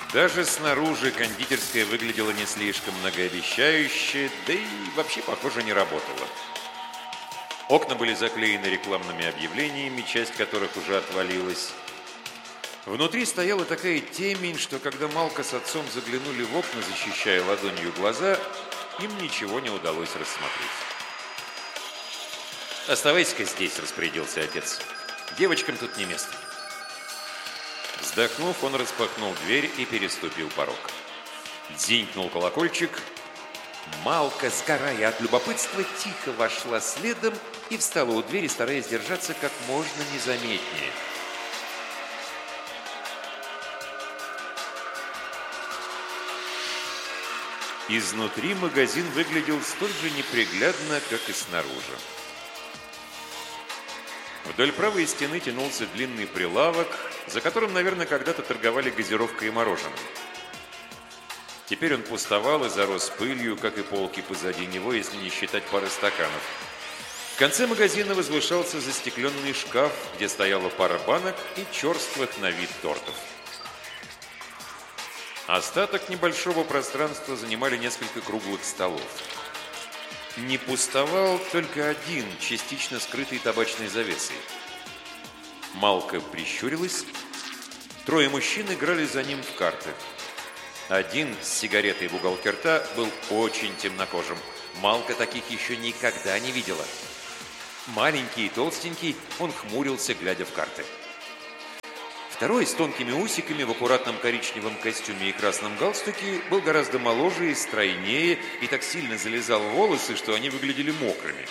Даже снаружи кондитерская выглядела не слишком многообещающе, да и вообще, похоже, не работала. Окна были заклеены рекламными объявлениями, часть которых уже отвалилась. Внутри стояла такая темень, что когда Малка с отцом заглянули в окна, защищая ладонью глаза, им ничего не удалось рассмотреть. «Оставайся-ка здесь», — распорядился отец. «Девочкам тут не место». Вздохнув, он распахнул дверь и переступил порог. Дзинькнул колокольчик. Малка, сгорая от любопытства, тихо вошла следом и встала у двери, стараясь держаться как можно незаметнее. Изнутри магазин выглядел столь же неприглядно, как и снаружи. Вдоль правой стены тянулся длинный прилавок, за которым, наверное, когда-то торговали газировкой и мороженым. Теперь он пустовал и зарос пылью, как и полки позади него, если не считать пары стаканов. В конце магазина возвышался застекленный шкаф, где стояла пара банок и черствых на вид тортов. Остаток небольшого пространства занимали несколько круглых столов. Не пустовал только один, частично скрытый табачной завесой. Малка прищурилась. Трое мужчин играли за ним в карты. Один с сигаретой в уголке рта был очень темнокожим. Малка таких еще никогда не видела. Маленький и толстенький, он хмурился, глядя в карты. Второй с тонкими усиками в аккуратном коричневом костюме и красном галстуке был гораздо моложе и стройнее и так сильно залезал в волосы, что они выглядели мокрыми.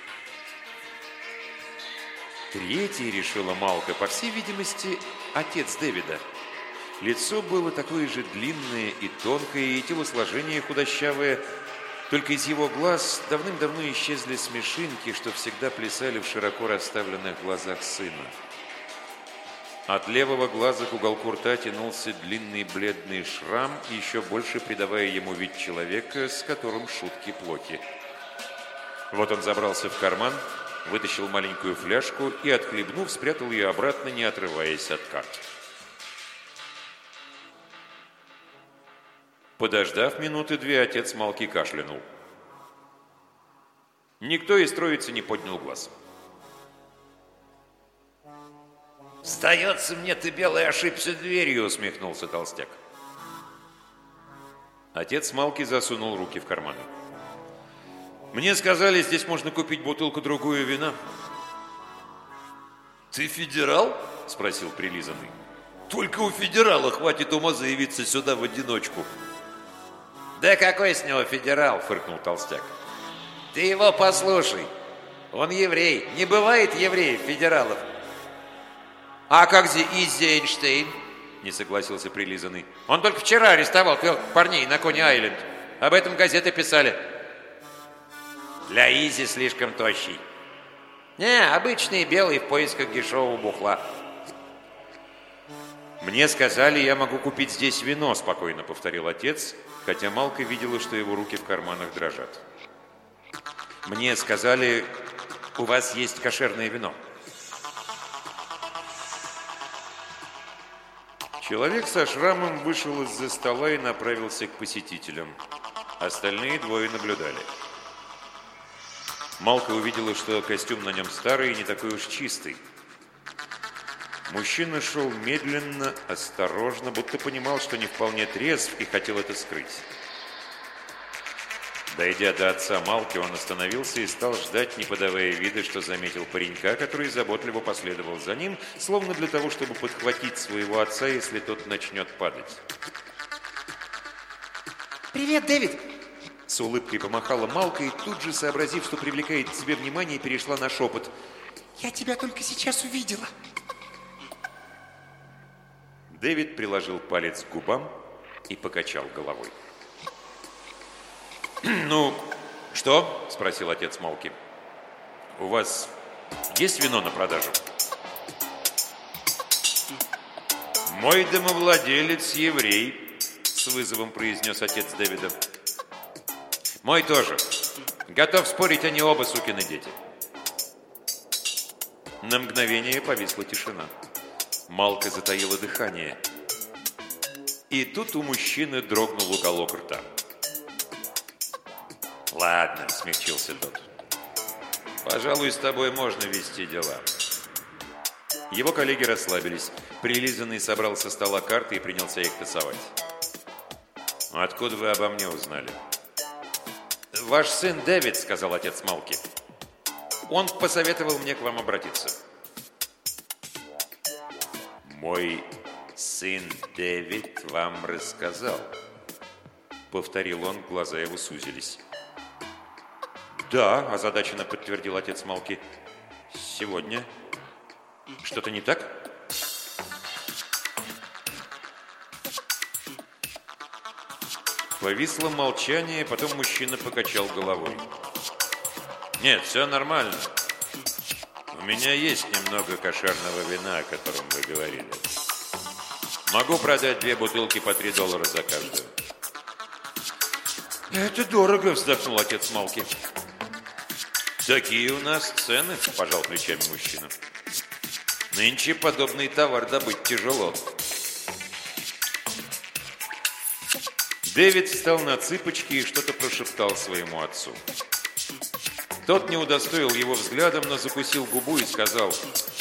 Третий, решила Малка, по всей видимости, отец Дэвида. Лицо было такое же длинное и тонкое, и телосложение худощавое, только из его глаз давным-давно исчезли смешинки, что всегда плясали в широко расставленных глазах сына. От левого глаза к уголку рта тянулся длинный бледный шрам, еще больше придавая ему вид человека, с которым шутки плохи. Вот он забрался в карман, вытащил маленькую фляжку и, отхлебнув, спрятал ее обратно, не отрываясь от карт. Подождав минуты две, отец Малки кашлянул. Никто из троицы не поднял глаз. «Сдается мне, ты, белый, ошибся дверью», — усмехнулся толстяк. Отец Малки засунул руки в карманы. «Мне сказали, здесь можно купить бутылку-другую вина». «Ты федерал?» — спросил прилизанный. «Только у федерала хватит ума заявиться сюда в одиночку». «Да какой с него федерал?» — фыркнул толстяк. «Ты его послушай. Он еврей. Не бывает евреев-федералов». «А как же Иззи Эйнштейн?» — не согласился прилизанный. «Он только вчера арестовал 3 парней на Кони-Айленд. Об этом газеты писали». «Для Изи слишком тощий». «Не, обычный белый в поисках дешевого бухла». «Мне сказали, я могу купить здесь вино», — спокойно повторил отец, хотя Малка видела, что его руки в карманах дрожат. «Мне сказали, у вас есть кошерное вино». Человек со шрамом вышел из-за стола и направился к посетителям. Остальные двое наблюдали. Малка увидела, что костюм на нем старый и не такой уж чистый. Мужчина шел медленно, осторожно, будто понимал, что не вполне трезв и хотел это скрыть. Дойдя до отца Малки, он остановился и стал ждать, не подавая вида, что заметил паренька, который заботливо последовал за ним, словно для того, чтобы подхватить своего отца, если тот начнет падать. «Привет, Дэвид!» С улыбкой помахала Малка и тут же, сообразив, что привлекает к себе внимание, перешла на шепот. «Я тебя только сейчас увидела!» Дэвид приложил палец к губам и покачал головой. «Ну, что?» – спросил отец Малки. «У вас есть вино на продажу?» «Мой домовладелец еврей», – с вызовом произнес отец Дэвида. «Мой тоже. Готов спорить, они оба сукины дети». На мгновение повисла тишина. Малка затаила дыхание. И тут у мужчины дрогнул уголок рта. «Ладно», — смягчился тот. «Пожалуй, с тобой можно вести дела». Его коллеги расслабились. Прилизанный собрал со стола карты и принялся их тасовать. «Откуда вы обо мне узнали?» «Ваш сын Дэвид», — сказал отец Малки. «Он посоветовал мне к вам обратиться». «Мой сын Дэвид вам рассказал», — повторил он, глаза его сузились. «Да», — озадаченно подтвердил отец Малки. «Сегодня. Что-то не так?» Повисло молчание, потом мужчина покачал головой. «Нет, все нормально. У меня есть немного кошерного вина, о котором вы говорили. Могу продать 2 бутылки по $3 за каждую». «Это дорого», — вздохнул отец Малки. «Такие у нас цены», — пожал плечами мужчина. «Нынче подобный товар добыть тяжело». Дэвид встал на цыпочки и что-то прошептал своему отцу. Тот не удостоил его взглядом, но закусил губу и сказал: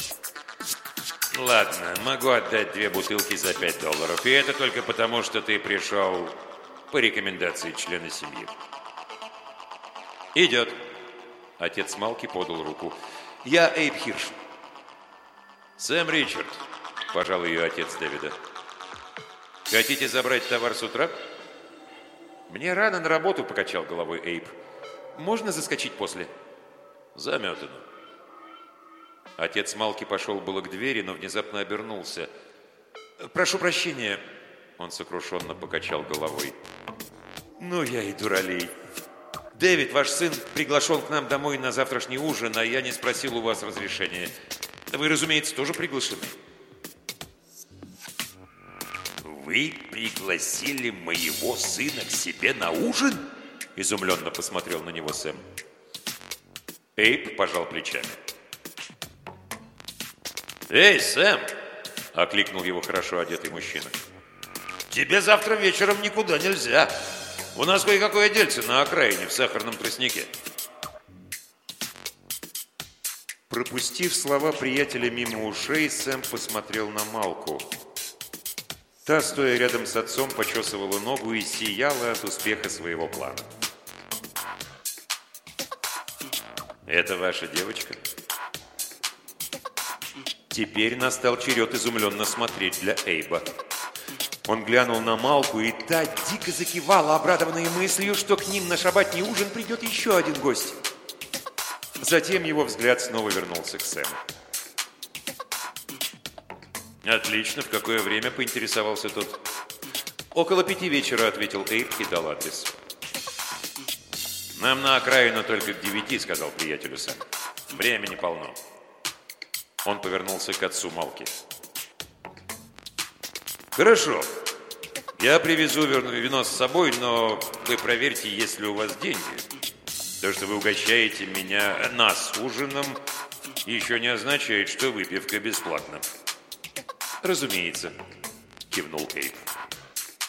«Ладно, могу отдать 2 бутылки за $5, и это только потому, что ты пришел по рекомендации члена семьи». «Идет». Отец Малки подал руку. «Я Эйб Хирш». «Сэм Ричард», — пожал ее отец Дэвида. «Хотите забрать товар с утра?» «Мне рано на работу», — покачал головой Эйб. «Можно заскочить после?» «Заметано». Отец Малки пошел было к двери, но внезапно обернулся. «Прошу прощения», — он сокрушенно покачал головой. «Ну, я и дуралей. Дэвид, ваш сын приглашен к нам домой на завтрашний ужин, а я не спросил у вас разрешения. Вы, разумеется, тоже приглашены». «Вы пригласили моего сына к себе на ужин?» — изумленно посмотрел на него Сэм. Эйб пожал плечами. «Эй, Сэм!» — окликнул его хорошо одетый мужчина. «Тебе завтра вечером никуда нельзя. У нас кое-какое дельце на окраине в сахарном тростнике». Пропустив слова приятеля мимо ушей, Сэм посмотрел на Малку. Та, стоя рядом с отцом, почесывала ногу и сияла от успеха своего плана. «Это ваша девочка?» Теперь настал черед изумленно смотреть для Эйба. Он глянул на Малку, и та дико закивала, обрадованная мыслью, что к ним на шабатний ужин придет еще один гость. Затем его взгляд снова вернулся к Сэму. «Отлично. В какое время?» — поинтересовался тот. «Около 5 вечера», — ответил Эйб и дал адрес. «Нам на окраину только к 9, — сказал приятелю Сэм. Времени полно». Он повернулся к отцу Малки. «Хорошо. Я привезу вино с собой, но вы проверьте, есть ли у вас деньги. То, что вы угощаете нас ужином, еще не означает, что выпивка бесплатна». «Разумеется», — кивнул Эйб.